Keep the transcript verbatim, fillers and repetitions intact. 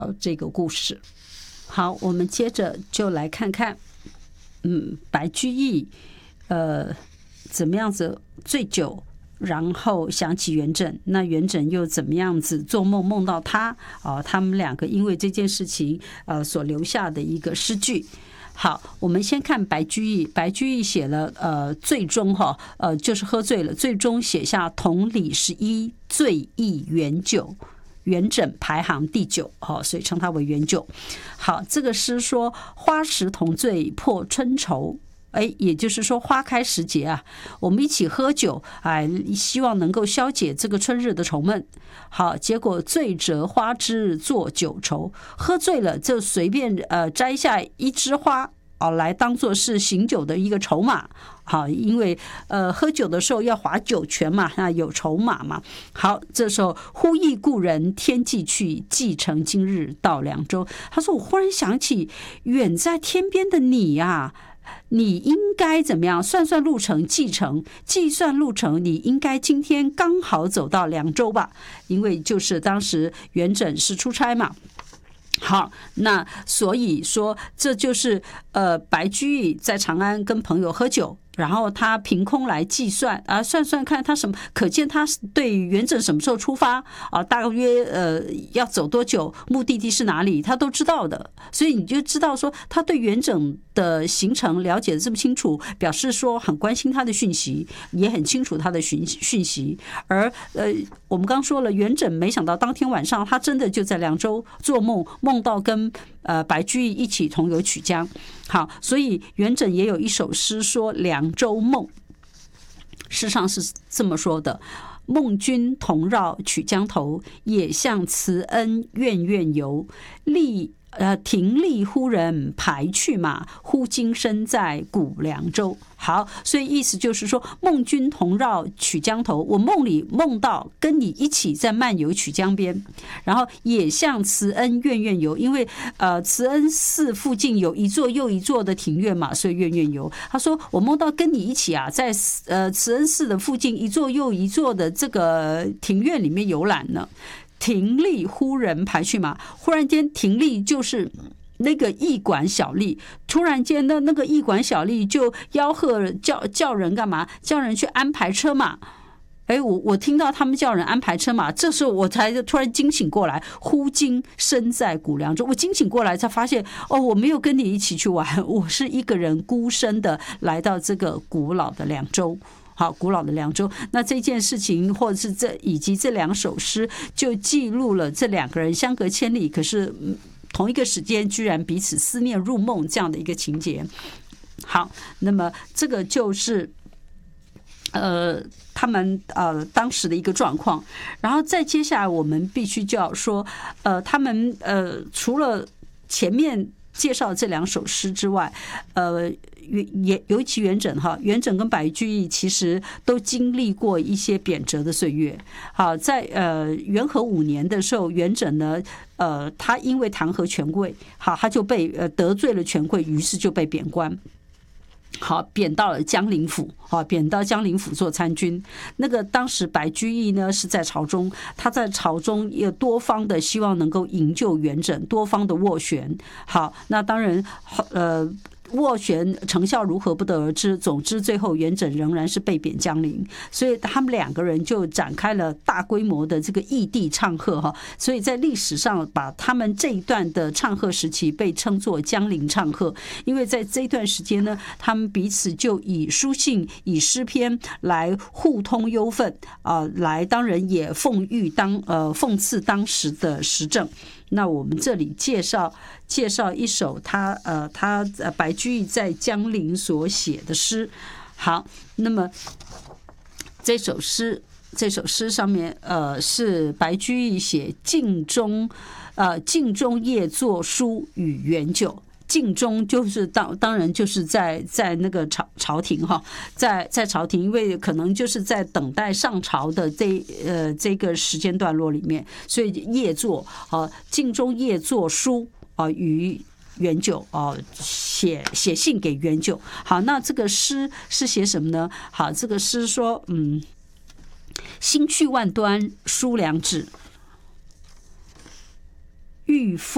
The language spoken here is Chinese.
这个故事。好，我们接着就来看看，嗯，白居易，呃，怎么样子醉酒，然后想起元稹，那元稹又怎么样子做梦梦到他啊？他们两个因为这件事情呃所留下的一个诗句。好，我们先看白居易。白居易写了呃醉中哈，呃就是喝醉了，最终写下同里十一醉意元酒。元稹排行第九，所以称他为元酒。好，这个诗说花时同醉破春愁，哎，也就是说花开时节啊，我们一起喝酒，哎，希望能够消解这个春日的愁闷。好，结果醉折花枝作酒愁，喝醉了就随便呃摘下一枝花。哦，来当作是醒酒的一个筹码，好，因为呃喝酒的时候要划酒泉嘛，那有筹码嘛。好，这时候忽忆故人天际去，既乘今日到凉州。他说：“我忽然想起远在天边的你呀、啊，你应该怎么样？算算路程，计程计算路程，你应该今天刚好走到凉州吧？因为就是当时元稹是出差嘛。”好，那所以说这就是呃白居易在长安跟朋友喝酒，然后他凭空来计算啊，算算看他什么，可见他对元稹什么时候出发啊，大约呃要走多久，目的地是哪里，他都知道的。所以你就知道说他对元稹的行程了解的这么清楚，表示说很关心他的讯息，也很清楚他的讯讯息。而呃，我们刚说了，元稹没想到当天晚上他真的就在凉州做梦，梦到跟呃白居易一起同游曲江。好，所以元稹也有一首诗说凉州梦，诗上是这么说的：梦君同绕曲江头，也向慈恩院院游。立呃，停立忽人排去马，忽今身在古凉州。好，所以意思就是说，梦君同绕曲江头，我梦里梦到跟你一起在漫游曲江边，然后也向慈恩院院游，因为呃慈恩寺附近有一座又一座的庭院嘛，所以院院游。他说我梦到跟你一起啊，在呃慈恩寺的附近一座又一座的这个庭院里面游览呢。停立忽人排去马，忽然间停立就是那个驿馆小吏，突然间呢，那个驿馆小吏就吆喝叫叫人干嘛？叫人去安排车马。哎，我我听到他们叫人安排车马，这时候我才突然惊醒过来，忽今身在古凉州。我惊醒过来才发现，哦，我没有跟你一起去玩，我是一个人孤身的来到这个古老的凉州。好，古老的凉州，那这件事情，或者是这以及这两首诗，就记录了这两个人相隔千里，可是同一个时间居然彼此思念入梦这样的一个情节。好，那么这个就是呃他们呃当时的一个状况，然后再接下来我们必须就要说，呃，他们呃除了前面介绍这两首诗之外，呃。也尤其元稹哈，元稹跟白居易其实都经历过一些贬谪的岁月。好，在呃元和五年的时候，元稹呢，呃，他因为弹劾权贵，好，他就被呃得罪了权贵，于是就被贬官。好，贬到了江陵府，好，贬到江陵府做参军。那个当时白居易呢是在朝中，他在朝中也多方的希望能够营救元稹，多方的斡旋。好，那当然，呃。斡旋成效如何不得而知，总之最后元稹仍然是被贬江陵，所以他们两个人就展开了大规模的这个异地唱和哈，所以在历史上把他们这一段的唱和时期被称作江陵唱和，因为在这一段时间呢，他们彼此就以书信、以诗篇来互通忧愤啊，来当然也讽喻当呃讽刺当时的时政。那我们这里介绍介绍一首他呃他呃白居易在江陵所写的诗。好，那么这首诗这首诗上面呃是白居易写镜中呃镜中夜作书与元酒。镜中就是当当然就是在在那个朝朝廷哈，在在朝廷，因为可能就是在等待上朝的这呃这个时间段落里面，所以夜作啊，镜中夜作书啊与元酒啊，写写信给元酒。好，那这个诗是写什么呢？好，这个诗说，嗯，心去万端书两纸，欲封。